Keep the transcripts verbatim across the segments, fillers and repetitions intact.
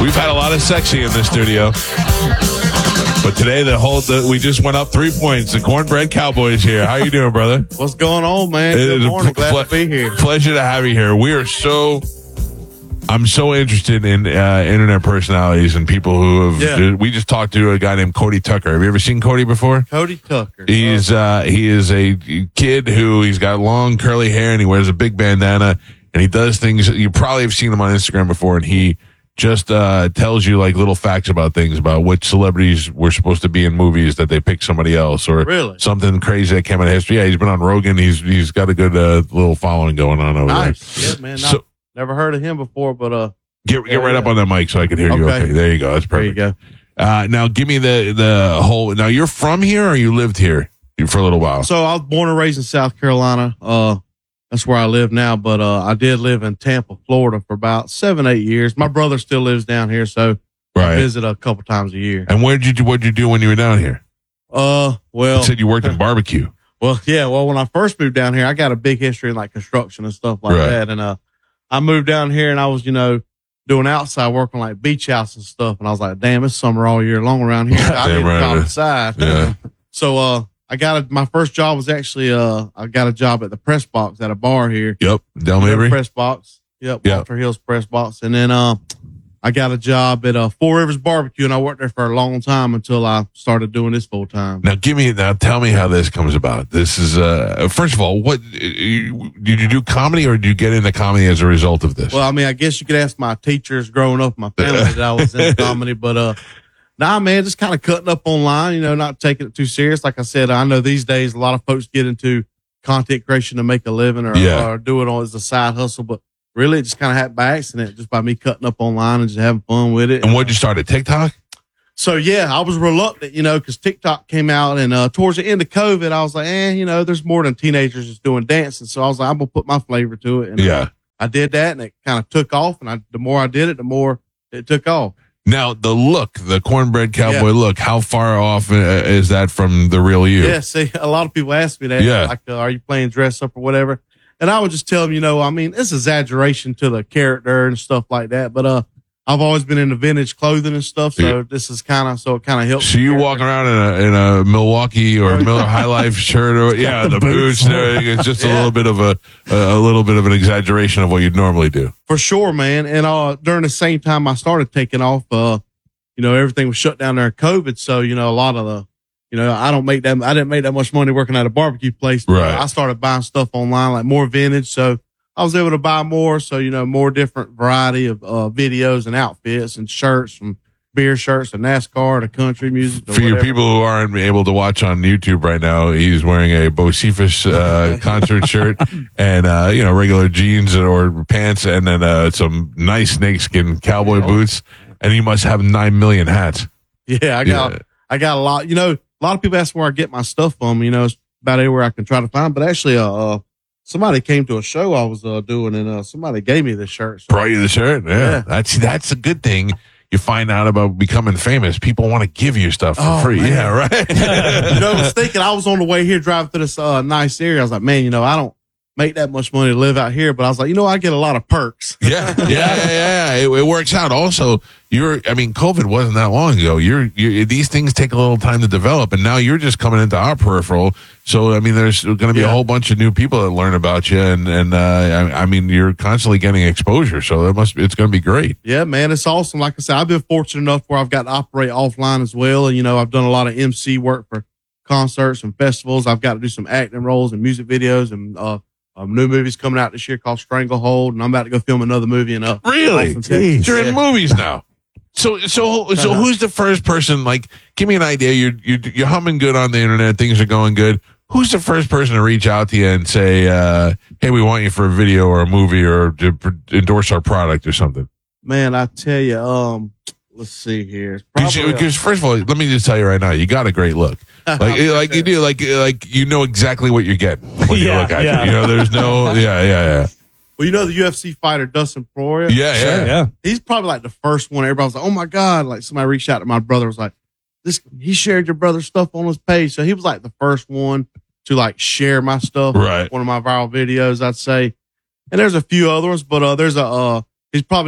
We've had a lot of sexy in this studio. But today, the whole the, we just went up three points. The Cornbread Cowboys here. How you doing, brother? What's going on, man? Good morning. Glad ple- to be here. Pleasure to have you here. We are so... I'm so interested in uh, internet personalities and people who have... Yeah. We just talked to a guy named Cody Tucker. Have you ever seen Cody before? Cody Tucker. He's uh, he is a kid who he's got long curly hair and he wears a big bandana and he does things. You probably have seen him on Instagram before, and he just uh, tells you like little facts about things, about which celebrities were supposed to be in movies that they picked somebody else, or really? something crazy that came out of history. Yeah, he's been on Rogan. He's he's got a good uh, little following going on over nice. there. Yeah, man. So, never heard of him before, but uh, get get right yeah. up on that mic so I can hear you. Okay. Okay, there you go. That's perfect. There you go. Uh, now give me the the whole. Now you're from here, or you lived here for a little while? So I was born and raised in South Carolina. Uh, that's where I live now, but uh, I did live in Tampa, Florida for about seven, eight years. My brother still lives down here, so right. I visit a couple times a year. And where did you do? What did you do when you were down here? Uh, well, you said you worked in barbecue. Well, yeah. Well, when I first moved down here, I got a big history in like construction and stuff like right. that. And uh, I moved down here and I was, you know, doing outside work on like beach house and stuff. And I was like, damn, it's summer all year long around here. I need right. a job outside. Yeah. So, uh, I got a, my first job was actually, uh, I got a job at the Press Box at a bar here. Yep. Del Mabry. Press Box. Yep. Yep. Walter Hill's Press Box. And then, uh, I got a job at uh, Four Rivers Barbecue, and I worked there for a long time until I started doing this full time. Now, give me now. Tell me how this comes about. This is uh, first of all, what you, did you do comedy, or did you get into comedy as a result of this? Well, I mean, I guess you could ask my teachers growing up, my family, that I was in comedy, but uh, nah, man, just kind of cutting up online. You know, not taking it too serious. Like I said, I know these days a lot of folks get into content creation to make a living, or, yeah. or do it as a side hustle, but. Really, it just kind of happened by accident, just by me cutting up online and just having fun with it. And what'd you start at TikTok? So, yeah, I was reluctant, you know, because TikTok came out, and uh, towards the end of COVID, I was like, eh, you know, there's more than teenagers just doing dancing. So I was like, I'm going to put my flavor to it. And yeah. uh, I did that, and it kind of took off. And I, the more I did it, the more it took off. Now, the look, the Cornbread Cowboy yeah. look, how far off uh, is that from the real you? Yeah, see, a lot of people ask me that. Yeah. Like, uh, are you playing dress up or whatever? And I would just tell them, you know, I mean, it's exaggeration to the character and stuff like that. But uh, I've always been into vintage clothing and stuff, so yeah. this is kind of so it kind of helps. So you walking around in a in a Milwaukee or Miller High Life shirt, or yeah, the, the boots. boots it's just yeah. a little bit of a a little bit of an exaggeration of what you'd normally do. For sure, man. And uh, during the same time I started taking off, uh, you know, everything was shut down during COVID, so you know, a lot of the. You know, I don't make that, I didn't make that much money working at a barbecue place. But right. I started buying stuff online, like more vintage. So I was able to buy more. So, you know, more different variety of uh, videos and outfits and shirts, from beer shirts to NASCAR to country music. To For whatever. your people who aren't able to watch on YouTube right now, he's wearing a Bo Cephas uh, concert shirt and, uh, you know, regular jeans or pants, and then uh, some nice snakeskin cowboy yeah. boots. And he must have nine million hats. Yeah, I got, yeah. I got a lot, you know. A lot of people ask where I get my stuff from. You know, it's about anywhere I can try to find. But actually, uh, uh somebody came to a show I was uh, doing, and uh, somebody gave me this shirt. So. Brought you the shirt? Yeah. yeah. That's that's a good thing. You find out about becoming famous. People want to give you stuff for oh, free. Man. Yeah, right. You know, I was thinking, I was on the way here driving through this uh, nice area. I was like, man, you know, I don't make that much money to live out here, but I was like, you know, I get a lot of perks. yeah, yeah, yeah, yeah. It, it works out. Also, you're, I mean, COVID wasn't that long ago. You're, you're, these things take a little time to develop, and now you're just coming into our peripheral. So, I mean, there's going to be yeah. a whole bunch of new people that learn about you, and, and, uh, I, I mean, you're constantly getting exposure. So that must, it's going to be great. Yeah, man, it's awesome. Like I said, I've been fortunate enough where I've got to operate offline as well. And, you know, I've done a lot of M C work for concerts and festivals. I've got to do some acting roles and music videos, and, uh, Um, new movies coming out this year called Stranglehold, and I'm about to go film another movie in uh really. Jeez, You're yeah. in movies now. So so so who's the first person? Like, give me an idea. You're you're you're humming good on the internet. Things are going good. Who's the first person to reach out to you and say, uh, "Hey, we want you for a video or a movie or to pr- endorse our product or something"? Man, I tell you, um, let's see here. Because first of all, let me just tell you right now, you got a great look. Like, like you do, like, like you know exactly what you're getting when you yeah, look at yeah. you. You know, there's no, yeah, yeah, yeah. Well, you know the U F C fighter Dustin Poirier. Yeah, yeah, sure, yeah. He's probably like the first one. Everybody was like, "Oh my god!" Like somebody reached out to my brother, was like, "This." He shared your brother's stuff on his page, so he was like the first one to like share my stuff. Right. One of my viral videos, I'd say. And there's a few other ones, but uh, there's a uh, he's probably known as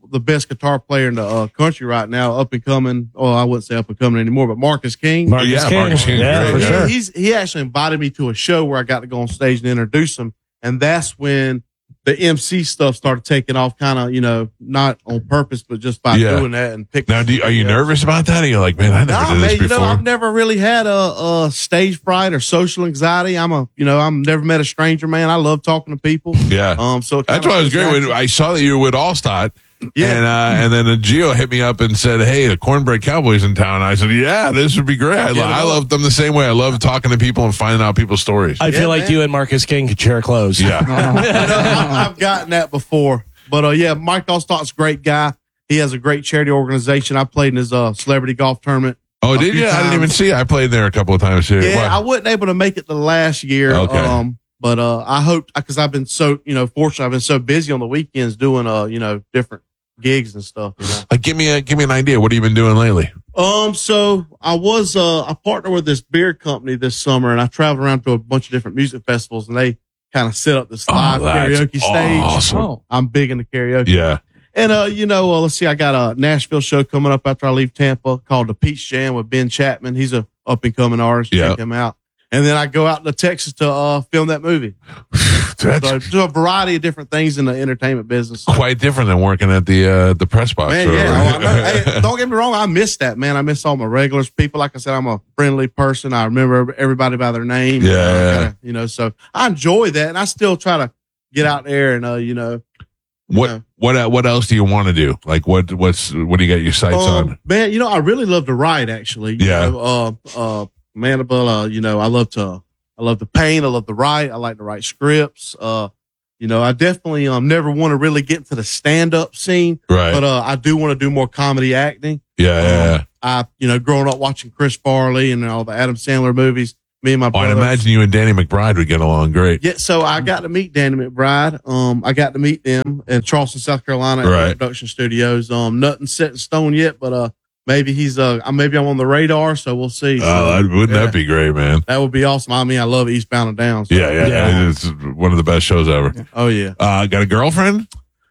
the best guitar player in the uh, country right now, up and coming. Oh, I wouldn't say up and coming anymore, but Marcus King. Marcus yeah, King. Marcus King. Yeah, Great, for yeah. sure. He's he actually invited me to a show where I got to go on stage and introduce him, and that's when the M C stuff started taking off, kind of, you know, not on purpose, but just by Yeah. doing that and picking. Now, do you, are you nervous about that? Or you're like, man, I never Nah, did this man, you before. know, I've never really had a, a stage fright or social anxiety. I'm a, you know, I've never met a stranger, man. I love talking to people. yeah. Um, so it That's kinda why it was great when relaxing. I saw that you were with Allstott. Yeah. And uh, and then the Gio hit me up and said, "Hey, the Cornbread Cowboys in town." I said, "Yeah, this would be great. I, lo- I love them the same way. I love talking to people and finding out people's stories." I Yeah, feel like man. you and Marcus King could share clothes. yeah, You know, I- I've gotten that before, but uh, yeah, Mike Allstott's a great guy. He has a great charity organization. I played in his uh, celebrity golf tournament. Oh, a did few you? I didn't times. even see. I played there a couple of times too. Yeah, I What? wasn't able to make it the last year. Okay. Um, but uh, I hope because I've been so you know fortunate. I've been so busy on the weekends doing uh you know different gigs and stuff. You know? Like, give me a give me an idea. What have you been doing lately? Um, so I was uh I partnered with this beer company this summer, and I traveled around to a bunch of different music festivals, and they kind of set up this live Oh, that's karaoke stage. awesome. Oh, I'm big into karaoke. Yeah, And uh, you know, uh, let's see, I got a Nashville show coming up after I leave Tampa called the Peach Jam with Ben Chapman. He's a up and coming artist. Yeah. Check him out. And then I go out to Texas to uh film that movie. that's So do a variety of different things in the entertainment business. quite different than working at the uh, the press box. Man, or yeah. whatever. oh, I know. Hey, don't get me wrong. I miss that, man. I miss all my regulars. People, like I said, I'm a friendly person. I remember everybody by their name. Yeah, Uh, yeah. kinda, you know, so I enjoy that. And I still try to get out there and, uh, you know, what Yeah. what uh, what else do you want to do? Like, what what's what do you got your sights um, on? man, you know, I really love to write actually. You Yeah. know, uh, uh, Mandible, uh, you know, I love to, I love to paint. I love to write. I like to write scripts. Uh, you know, I definitely, um, never want to really get into the stand up scene, Right. but, uh, I do want to do more comedy acting. yeah, yeah, yeah. I, you know, growing up watching Chris Farley and all the Adam Sandler movies, me and my Oh, I'd brother. imagine you and Danny McBride would get along great. Yeah, so I got to meet Danny McBride. Um, I got to meet them in Charleston, South Carolina, at Right. the production studios. Um, nothing set in stone yet, but uh, maybe he's uh, maybe I'm on the radar, so we'll see. So, Oh, that- wouldn't yeah, that be great, man? that would be awesome. I mean, I love Eastbound and Down. So. Yeah, yeah, Yeah. It's one of the best shows ever. Oh yeah. Uh, got a girlfriend?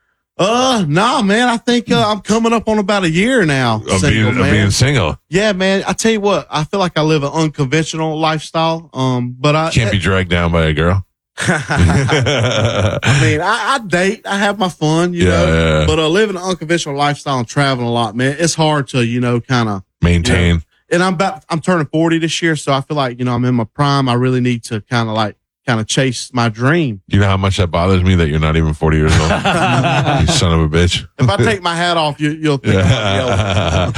Uh, nah, man. I think uh, I'm coming up on about a year now. Of single, being, of man. being single. Yeah, man. I tell you what, I feel like I live an unconventional lifestyle. Um, but I Can't be dragged down by a girl. I mean, I, I date, I have my fun, you Yeah, know, yeah. but uh, living an unconventional lifestyle and traveling a lot, man, it's hard to, you know, kind of, Maintain. and I'm about, I'm turning forty this year. So I feel like, you know, I'm in my prime. I really need to kind of like, kind of chase my dream. You know how much that bothers me that you're not even forty years old? You son of a bitch. If I take my hat off, you, you'll think I'm yellow.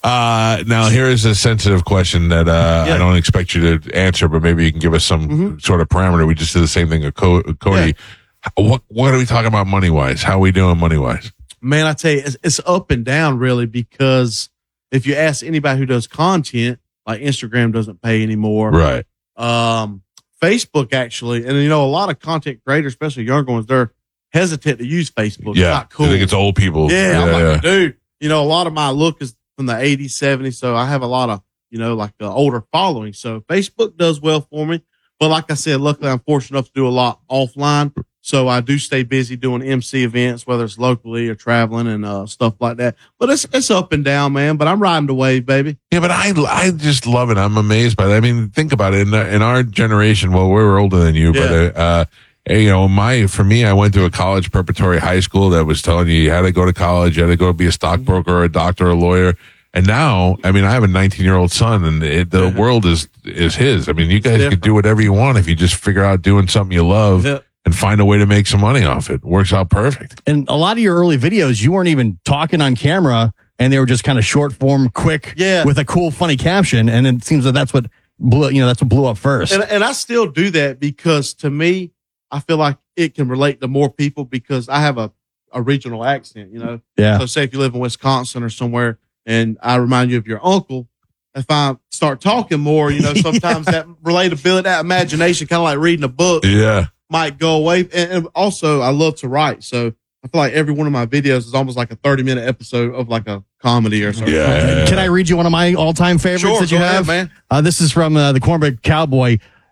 uh, now, here is a sensitive question that uh, Yeah. I don't expect you to answer, but maybe you can give us some Mhm. sort of parameter. We just did the same thing with Co- Cody. What What are we talking about money wise? How are we doing money wise? Man, I tell you, it's, it's up and down really, because if you ask anybody who does content, like Instagram doesn't pay anymore. Right. Um, Facebook actually, and you know, a lot of content creators, especially younger ones, they're hesitant to use Facebook. Yeah. It's not cool. I think it's old people. Yeah, I'm yeah. like, dude, you know, a lot of my look is from the eighties, seventies, so I have a lot of, you know, like uh, older following. So Facebook does well for me. But like I said, luckily I'm fortunate enough to do a lot offline. So I do stay busy doing M C events, whether it's locally or traveling and uh, stuff like that. But it's it's up and down, man. But I'm riding the wave, baby. Yeah, but I I just love it. I'm amazed by that. I mean, think about it. In, in our generation, well, we're older than you, but uh, uh, you know, my for me, I went to a college preparatory high school that was telling you you had to go to college, you had to go be a stockbroker, or a doctor, or a lawyer. And now, I mean, I have a nineteen year old son, and it, the Yeah. world is is his. I mean, you guys can different. do whatever you want if you just figure out doing something you love Yeah. and find a way to make some money off it. Works out perfect. and a lot of your early videos, you weren't even talking on camera, and they were just kind of short form, quick, Yeah. with a cool, funny caption. And it seems that that's what blew, you know, that's what blew up first. And, and I still do that because to me, I feel like it can relate to more people because I have a, a regional accent, you know? Yeah. So say if you live in Wisconsin or somewhere and I remind you of your uncle, if I start talking more, you know, sometimes that relatability, that imagination, kind of like reading a book, Yeah. might go away. And, and also I love to write. So I feel like every one of my videos is almost like a thirty minute episode of like a comedy or something. Yeah. Can I read you one of my all time favorites Sure, that you go ahead, have? man. Uh, this is from uh, the Cornbread Cowboy.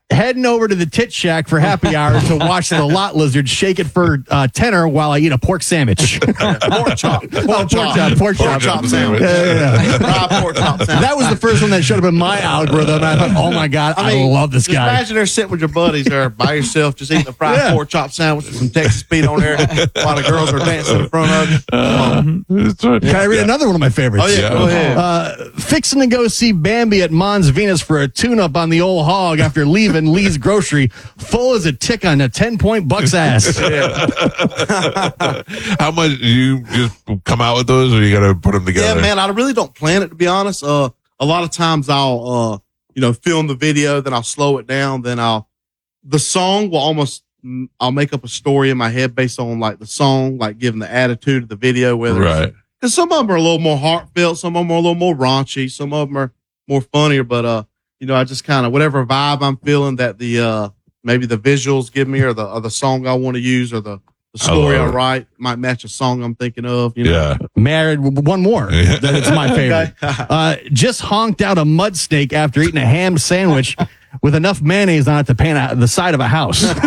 heading over to the Tit Shack for happy hour to watch the lot lizard shake it for uh, tenor while I eat a pork sandwich. pork chop. Pork, pork chop. chop. Pork chop. chop sandwich. Yeah, yeah, yeah. Fried pork chop sandwich. That was the first one that showed up in my algorithm. And I thought, oh my God, I, mean, love this just guy. Imagine they're sitting with your buddies there by yourself, just eating a fried Yeah. pork chop sandwich with some Texas Pete on there while the girls are dancing in front of you. Come on. Can I read another one of my favorites? Oh, yeah, Yeah. go ahead. Uh, fixing to go see Bambi at Mons Venus for a tune-up on the old hog after leaving Lee's Grocery, full as a tick on a ten-point buck's ass. How much do you just come out with those, or you got to put them together? Yeah, man, I really don't plan it, to be honest. Uh, a lot of times I'll, uh, you know, film the video, then I'll slow it down, then I'll, the song will almost, I'll make up a story in my head based on like the song, like giving the attitude of the video, whether it's, Right. because some of them are a little more heartfelt, some of them are a little more raunchy, some of them are more funnier, but, uh, you know, I just kind of, whatever vibe I'm feeling that the, uh, maybe the visuals give me or the, or the song I want to use or the, the story I, love it. write might match a song I'm thinking of, you know. Yeah. Married, one more. Yeah. That's my favorite. Okay. Uh, just honked out a mud snake after eating a ham sandwich with enough mayonnaise on it to paint a, the side of a house. Man,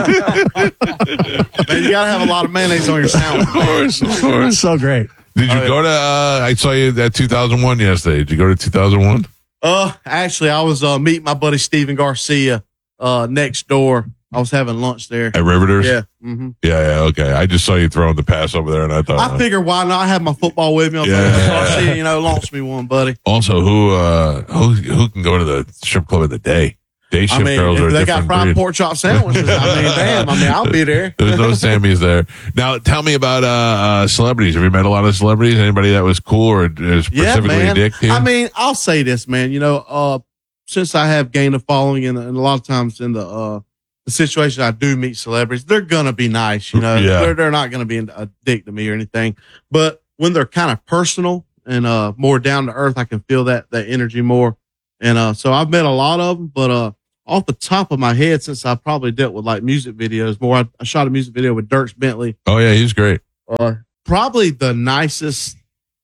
you gotta have a lot of mayonnaise on your sandwich. Of course, of course. So great. Did you Oh, yeah. go to, uh, I saw you at two thousand one yesterday. Did you go to two thousand one? Uh, actually, I was uh meeting my buddy Steven Garcia uh next door. I was having lunch there. At Riveters? Yeah. Mm-hmm. Yeah, yeah, okay. I just saw you throwing the pass over there, and I thought. I figured why not have my football with me. I was Yeah. like, Garcia, you know, launch me one, buddy. Also, who uh who who can go to the strip club in the day? Day shift I mean, girls are a if they got different fried breed. pork chop sandwiches, I mean, damn, I mean, I'll be there. There's no Sammys there. Now, tell me about uh, uh celebrities. Have you met a lot of celebrities? Anybody that was cool or is Yeah, specifically man. a dick to you? I mean, I'll say this, man. You know, uh, since I have gained a following, and, and a lot of times in the uh the situation I do meet celebrities, they're gonna be nice. You know, Yeah. they're they're not gonna be a dick to me or anything. But when they're kind of personal and uh more down to earth, I can feel that that energy more. And uh, so I've met a lot of them, but uh. Off the top of my head, since I probably dealt with like music videos more, I, I shot a music video with Dierks Bentley. oh yeah, he's great. Uh, probably the nicest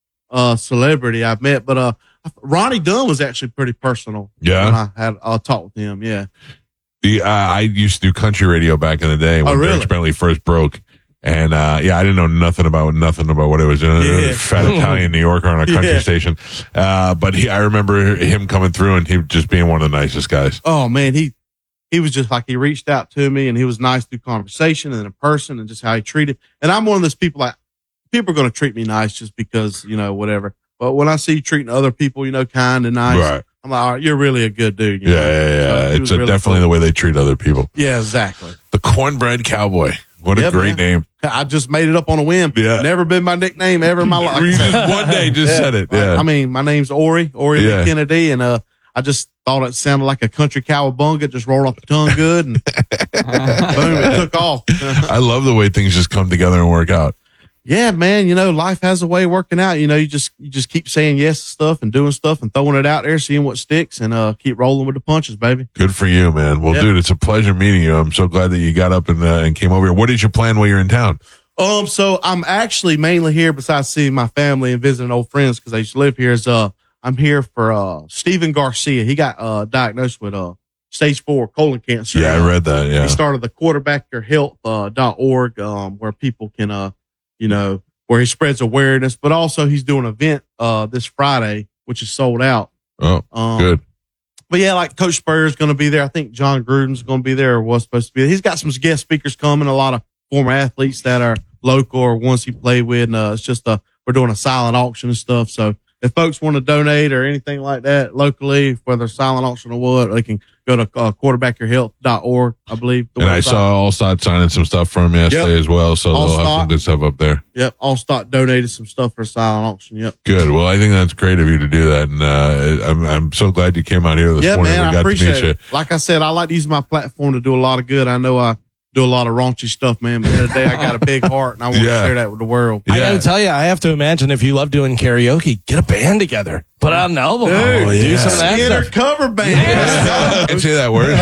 uh celebrity I've met. But uh, Ronnie Dunn was actually pretty personal. Yeah? when I had a talk with him. Yeah, The uh, I used to do country radio back in the day when Oh, really? Dierks Bentley first broke. And uh, yeah, I didn't know nothing about nothing about what it was. Uh, Yeah. Fat Italian New Yorker on a country Yeah. station. Uh, but he, I remember him coming through and he just being one of the nicest guys. oh man, he he was just like, he reached out to me and he was nice through conversation and in person and just how he treated. And I'm one of those people, like, people are going to treat me nice just because, you know, whatever. But when I see you treating other people, you know, kind and nice, Right. I'm like, all right, you're really a good dude. You Yeah, know? yeah, yeah. So he it's was a, really definitely cool. the way they treat other people. Yeah, exactly. The Cornbread Cowboy. What a Yeah, great man. name. I just made it up on a whim. Yeah. Never been my nickname ever in my life. You just one day just said it. Yeah. I mean, my name's Ori, Ori Yeah. Lee Kennedy, and uh, I just thought it sounded like a country cowabunga. It just rolled off the tongue good, and boom, it took off. I love the way things just come together and work out. Yeah, man, you know, life has a way of working out. You know, you just you just keep saying yes to stuff and doing stuff and throwing it out there, seeing what sticks, and uh, keep rolling with the punches, baby. Good for you, man. Well, Yeah. dude, it's a pleasure meeting you. I'm so glad that you got up and, uh, and came over here. What is your plan while you're in town? Um, so I'm actually mainly here besides seeing my family and visiting old friends because I used to live here. Is uh, I'm here for uh Steven Garcia. He got uh diagnosed with uh stage four colon cancer. Yeah, I read that. He Yeah. started the quarterback your health uh, dot org, um, where people can, uh, you know, where he spreads awareness, but also he's doing an event, uh, this Friday, which is sold out. Oh, Um, good. But yeah, like Coach Spurrier's going to be there. I think John Gruden's going to be there or was supposed to be there. He's got some guest speakers coming, a lot of former athletes that are local or ones he played with. And, uh, it's just, uh, we're doing a silent auction and stuff. So if folks want to donate or anything like that locally, whether silent auction or what, they can go to uh, quarterback your health dot org, I believe. the And I website. saw Allstott signing some stuff from him yesterday Yep. as well. So they'll have some Allstott. good stuff up there. Yep, Allstott donated some stuff for a silent auction. Yep. Good. Well, I think that's great of you to do that. And uh, I'm, I'm so glad you came out here this Yeah, morning. man, we I got to appreciate meet you. it. Like I said, I like to use my platform to do a lot of good. I know I do a lot of raunchy stuff, man. But at the end of the day, I got a big heart, and I want Yeah. to share that with the world. I Yeah. gotta tell you, I have to imagine if you love doing karaoke, get a band together, put out an album, Oh, do yeah. some of that Skinner stuff. cover band. I can't say that word.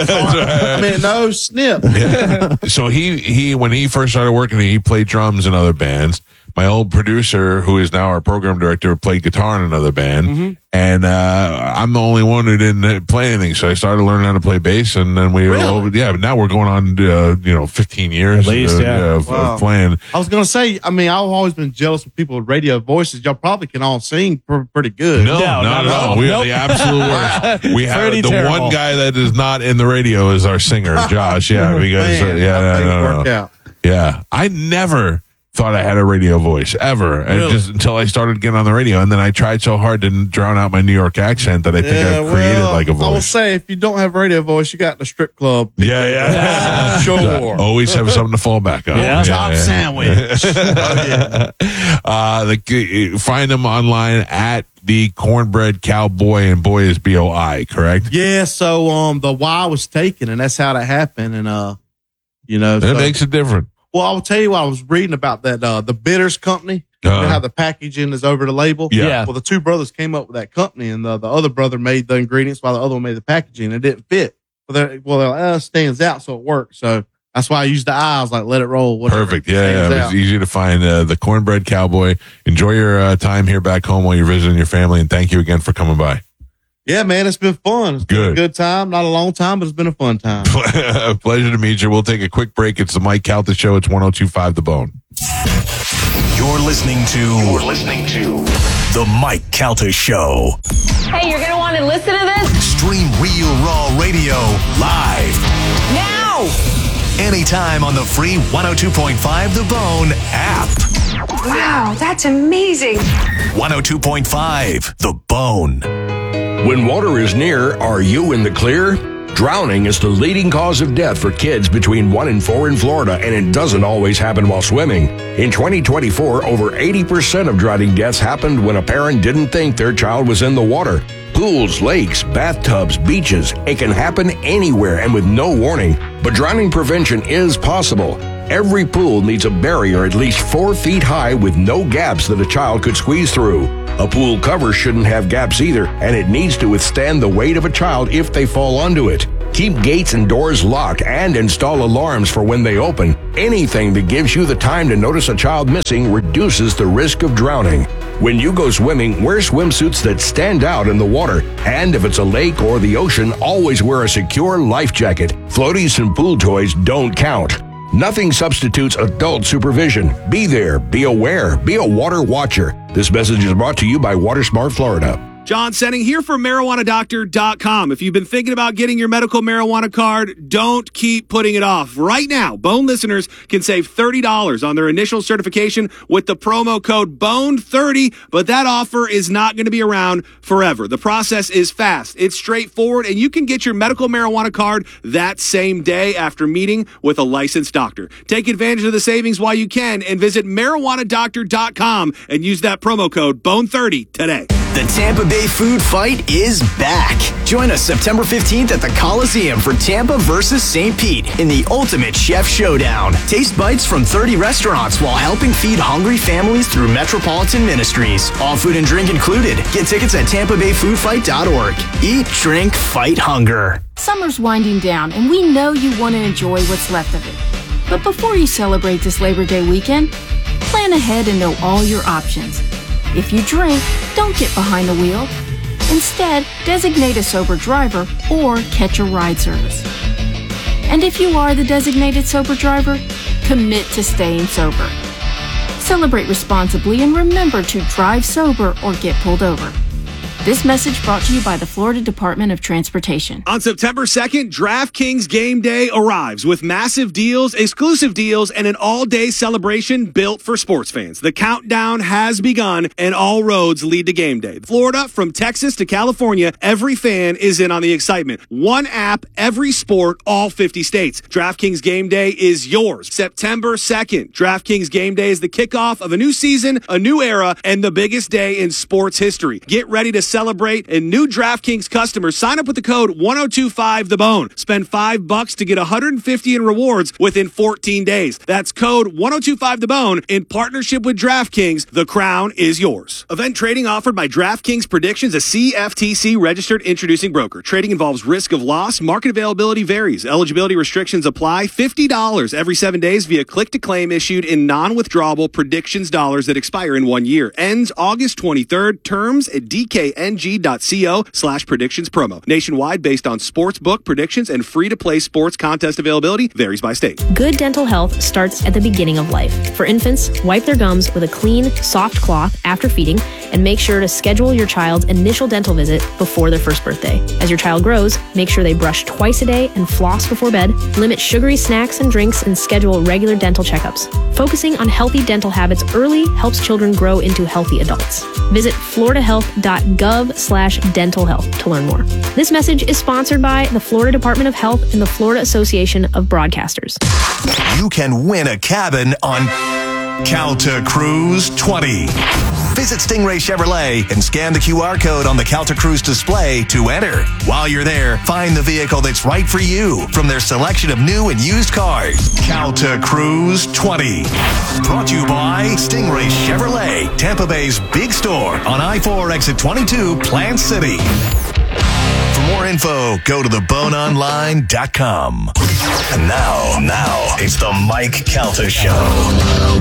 I mean, no snip. Yeah. So he, he, when he first started working, he played drums in other bands. my old producer, who is now our program director, played guitar in another band. Mm-hmm. And uh, I'm the only one who didn't play anything, so I started learning how to play bass, and then we Really? were over. Yeah, but now we're going on, uh, you know, fifteen years At least, uh, yeah. of, Wow. of playing. I was gonna say, I mean, I've always been jealous of people with radio voices. Y'all probably can all sing pr- pretty good. No, No, not, not at at all. all. We are Nope. the absolute worst. We have Pretty the terrible. one guy that is not in the radio is our singer, Josh. Yeah, because uh, Man, yeah, that no, thing no, no. worked out. Yeah, I never thought I had a radio voice ever, and Really? just until I started getting on the radio, and then I tried so hard to drown out my New York accent that I think Yeah, I've created well, like a I will voice. say, if you don't have a radio voice, you got the strip club. Yeah, yeah, Sure. Always have something to fall back on. Yeah. Top sandwich. Oh, yeah. Uh, the, find them online at the Cornbread Cowboy, and boy is B O I, correct? Yeah, so um, the Y was taken, and that's how that happened. And uh, you know, It so, makes it different. well, I will tell you what I was reading about that uh, the Bitters company. Uh, You know how the packaging is over the label. Yeah. Yeah. Well, the two brothers came up with that company, and the, the other brother made the ingredients while the other one made the packaging. It didn't fit. Well, they're, well, they're like, uh, it stands out, so it works. So that's why I used the I. I was like, let it roll. Whatever. Perfect. Yeah, yeah. Stands It was out. easy to find uh, the Cornbread Cowboy. Enjoy your uh, time here back home while you're visiting your family, and thank you again for coming by. Yeah, man, it's been fun. It's been Good. a good time. Not a long time, but it's been a fun time. Pleasure to meet you. We'll take a quick break. It's the Mike Calta Show. It's one oh two point five The Bone. You're listening to You're listening to The Mike Calta Show. Hey, you're going to want to listen to this Stream Real Raw Radio live now. anytime on the free one oh two point five The Bone app. Wow, that's amazing. one oh two point five The Bone. When water is near, are you in the clear? Drowning is the leading cause of death for kids between one and four in Florida, and it doesn't always happen while swimming. In twenty twenty-four, over eighty percent of drowning deaths happened when a parent didn't think their child was in the water. Pools, lakes, bathtubs, beaches, it can happen anywhere and with no warning. But drowning prevention is possible. Every pool needs a barrier at least four feet high with no gaps that a child could squeeze through. A pool cover shouldn't have gaps either, and it needs to withstand the weight of a child if they fall onto it. Keep gates and doors locked and install alarms for when they open. Anything that gives you the time to notice a child missing reduces the risk of drowning. When you go swimming, wear swimsuits that stand out in the water. And if it's a lake or the ocean, always wear a secure life jacket. Floaties and pool toys don't count. Nothing substitutes adult supervision. Be there, be aware, be a water watcher. This message is brought to you by WaterSmart Florida. John Senning here for marijuana doctor dot com. If you've been thinking about getting your medical marijuana card, don't keep putting it off. Right now, Bone listeners can save thirty dollars on their initial certification with the promo code B O N E thirty, but that offer is not going to be around forever. The process is fast, it's straightforward, and you can get your medical marijuana card that same day after meeting with a licensed doctor. Take advantage of the savings while you can and visit marijuana doctor dot com and use that promo code B O N E thirty today. The Tampa Bay Food Fight is back. Join us September fifteenth at the Coliseum for Tampa versus Saint Pete in the Ultimate Chef Showdown. Taste bites from thirty restaurants while helping feed hungry families through Metropolitan Ministries. All food and drink included. Get tickets at tampa bay food fight dot org. Eat, drink, fight hunger. Summer's winding down, and we know you want to enjoy what's left of it. But before you celebrate this Labor Day weekend, plan ahead and know all your options. If you drink, don't get behind the wheel. Instead, designate a sober driver or catch a ride service. And if you are the designated sober driver, commit to staying sober. Celebrate responsibly and remember to drive sober or get pulled over. This message brought to you by the Florida Department of Transportation. On September second, DraftKings Game Day arrives with massive deals, exclusive deals, and an all-day celebration built for sports fans. The countdown has begun, and all roads lead to Game Day. Florida, from Texas to California, every fan is in on the excitement. One app, every sport, all fifty states. DraftKings Game Day is yours. September second, DraftKings Game Day is the kickoff of a new season, a new era, and the biggest day in sports history. Get ready to celebrate celebrate. And new DraftKings customers sign up with the code one oh two five the bone. Spend five bucks to get one hundred fifty in rewards within fourteen days. That's code one oh two five the bone in partnership with DraftKings. The crown is yours. Event trading offered by DraftKings Predictions, a C F T C registered introducing broker. Trading involves risk of loss. Market availability varies. Eligibility restrictions apply. fifty dollars every seven days via click to claim issued in non-withdrawable predictions dollars that expire in one year. Ends August twenty-third. Terms at dkng.co slash predictions promo. Nationwide based on sports book predictions and free-to-play sports contest availability varies by state. Good dental health starts at the beginning of life. For infants, wipe their gums with a clean, soft cloth after feeding, and make sure to schedule your child's initial dental visit before their first birthday. As your child grows, make sure they brush twice a day and floss before bed, limit sugary snacks and drinks, and schedule regular dental checkups. Focusing on healthy dental habits early helps children grow into healthy adults. Visit floridahealth.gov slash dental health to learn more. This message is sponsored by the Florida Department of Health and the Florida Association of Broadcasters. You can win a cabin on Calta Cruise twenty. Visit Stingray Chevrolet and scan the Q R code on the Calta Cruise display to enter. While you're there, find the vehicle that's right for you from their selection of new and used cars. Calta Cruise twenty. Brought to you by Stingray Chevrolet, Tampa Bay's big store on I four exit twenty-two, Plant City. For more info, go to the bone online dot com. And now, now, it's the Mike Calta Show.